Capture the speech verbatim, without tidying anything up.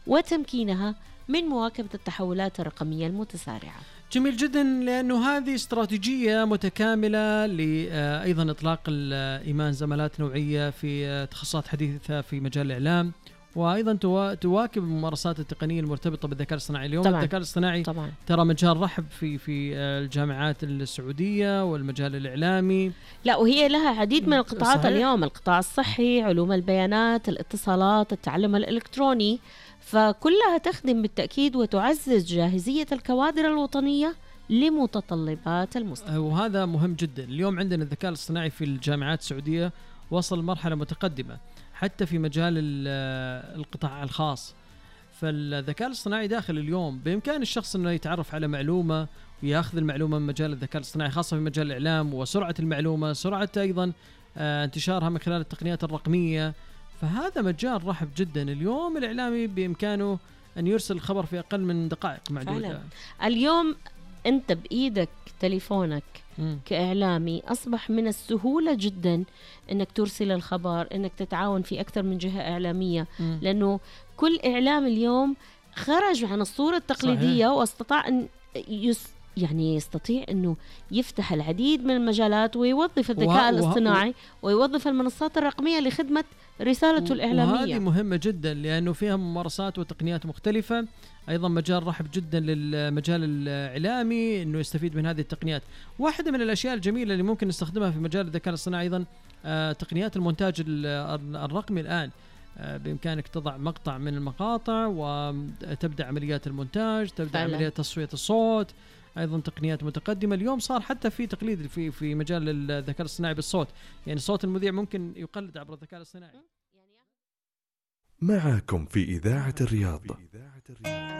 وتمكينها من مواكبة التحولات الرقمية المتسارعة. جميل جدا، لأنه هذه استراتيجية متكاملة لأيضا إطلاق الإيمان زمالات نوعية في تخصصات حديثة في مجال الإعلام، وأيضا تواكب الممارسات التقنية المرتبطة بالذكاء الاصطناعي. اليوم طبعاً. الذكاء الاصطناعي طبعاً. ترى مجال رحب في في الجامعات السعودية والمجال الإعلامي. لا، وهي لها عديد من القطاعات. صحيح. اليوم القطاع الصحي، علوم البيانات، الاتصالات، التعلم الإلكتروني، فكلها تخدم بالتأكيد وتعزز جاهزية الكوادر الوطنية لمتطلبات المستقبل. وهذا مهم جدا. اليوم عندنا الذكاء الاصطناعي في الجامعات السعودية وصل مرحلة متقدمة حتى في مجال القطاع الخاص. فالذكاء الاصطناعي داخل اليوم بإمكان الشخص أنه يتعرف على معلومة ويأخذ المعلومة من مجال الذكاء الاصطناعي، خاصة في مجال الإعلام وسرعة المعلومة، سرعة أيضا انتشارها من خلال التقنيات الرقمية. فهذا مجال رحب جدا. اليوم الإعلامي بإمكانه أن يرسل الخبر في أقل من دقائق معدودة. فعلا. اليوم أنت بإيدك تليفونك م. كإعلامي أصبح من السهولة جدا أنك ترسل الخبر، أنك تتعاون في أكثر من جهة إعلامية، م. لأنه كل إعلام اليوم خرج عن الصورة التقليدية. صحيح. واستطاع أن يس يعني يستطيع أنه يفتح العديد من المجالات ويوظف الذكاء وه... الاصطناعي وه... ويوظف المنصات الرقمية لخدمة رسالته الإعلامية. وهذه مهمة جدا لأنه فيها ممارسات وتقنيات مختلفة. أيضا مجال رحب جدا للمجال الإعلامي أنه يستفيد من هذه التقنيات. واحدة من الأشياء الجميلة اللي ممكن نستخدمها في مجال الذكاء الاصطناعي أيضا آه تقنيات المونتاج الرقمي. الآن آه بإمكانك تضع مقطع من المقاطع وتبدأ عمليات المونتاج، تبدأ فعلا. عمليات تصفية الصوت، أيضا تقنيات متقدمة. اليوم صار حتى في تقليد في في مجال الذكاء الاصطناعي بالصوت، يعني صوت المذيع ممكن يقلد عبر الذكاء الاصطناعي. معكم في إذاعة الرياض.